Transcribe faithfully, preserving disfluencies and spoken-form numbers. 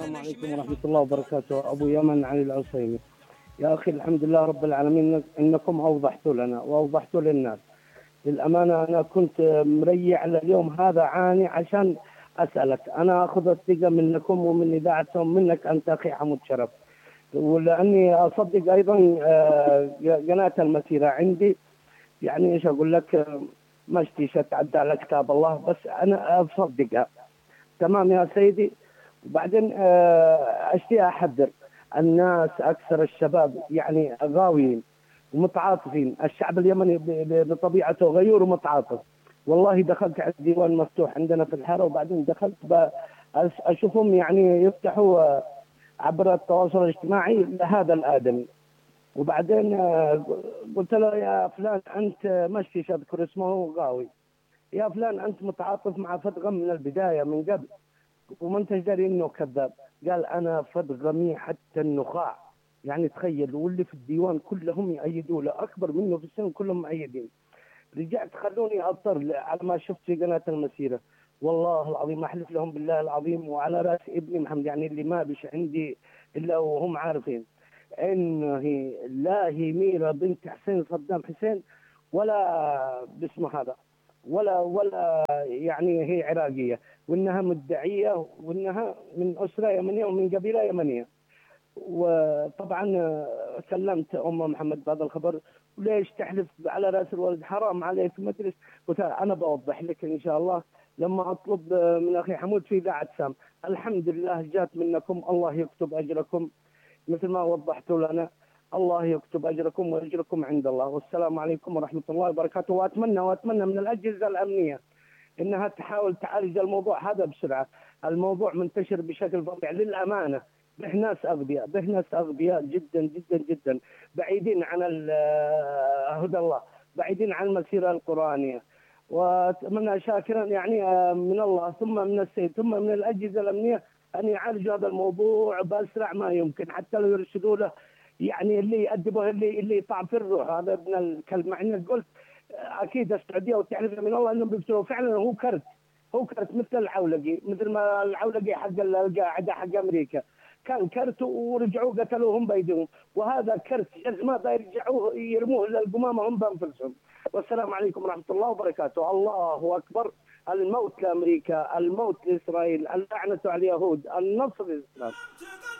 السلام عليكم ورحمة الله وبركاته. أبو يمن علي العصيمي. يا أخي الحمد لله رب العالمين إنكم أوضحتوا لنا وأوضحتوا للناس. للأمانة أنا كنت مريح لليوم هذا عاني عشان أسألك. أنا أخذ الثقة منكم ومن إذاعتهم منك أنت أخي حمود شرف، ولأني أصدق أيضا آه، قناة المسيرة عندي. يعني إيش أقول لك، آه، مشتي شتعدى على كتاب الله، بس أنا أصدقها. تمام يا سيدي. وبعدين آه، أشتي أحذر الناس، أكثر الشباب يعني غاويين ومتعاطفين. الشعب اليمني ب- ب- بطبيعته غيور ومتعاطف. والله دخلت على الديوان مفتوح عندنا في الحارة، وبعدين دخلت ب- أش- أشوفهم يعني يفتحوا آه، عبر التواصل الاجتماعي لهذا الآدمي. وبعدين آه، قلت له يا فلان أنت مشتي أذكر اسمه غاوي، يا فلان أنت متعاطف مع فتغم من البداية من قبل وما انت داري انه كذاب. قال انا فدغمي حتى النخاع. يعني تخيل، واللي في الديوان كلهم يأيدوا له، اكبر منه في السن كلهم مؤيدين. رجعت خلوني اضطر ل- على ما شفت في قناه المسيره. والله العظيم احلف لهم بالله العظيم وعلى راس ابني محمد، يعني اللي ما بش عندي الا وهم عارفين انه هي لا هي ميرة بنت حسين صدام حسين، ولا باسمه هذا، ولا ولا يعني هي عراقيه، وانها مدعيه وانها من اسره يمنيه ومن قبيله يمنيه. وطبعا آه، كلمت ام محمد بهذا الخبر، وليش تحلف على راس الولد؟ حرام عليك ما تدري. قلت لها انا بوضح لك ان شاء الله لما اطلب آه، من اخي حمود في اذاعه سام. الحمد لله جات منكم، الله يكتب اجركم مثل ما وضحتوا لنا. الله يكتب اجركم واجركم عند الله. والسلام عليكم ورحمه الله وبركاته. واتمنى واتمنى من الاجهزه الامنيه انها تحاول تعالج الموضوع هذا بسرعه. الموضوع منتشر بشكل فظيع للامانه. به ناس اغبياء، به ناس اغبياء جدا جدا جدا، بعيدين عن ال- هدى الله، بعيدين عن المسيره القرانيه. واتمنى شاكرا يعني آه، من الله ثم من السيد ثم من الاجهزه الامنيه ان يعالجوا هذا الموضوع باسرع ما يمكن، حتى لو يرشدوا له يعني اللي يأدبه، اللي اللي يطعن في الروح هذا ابن الكلب. مع انك قلت اكيد السعوديه وتعرف من الله انهم بيقتلوا فعلا. هو كرت، هو كرت مثل العولقي، مثل ما العولقي حق القاعده حق امريكا كان كرت ورجعوا قتلوهم بايديهم، وهذا كرت ما يرجعوه يرموه للقمامه هم بانفسهم. والسلام عليكم ورحمه الله وبركاته. الله اكبر. الموت لامريكا، الموت لاسرائيل، اللعنه على اليهود، النصر للاسلام.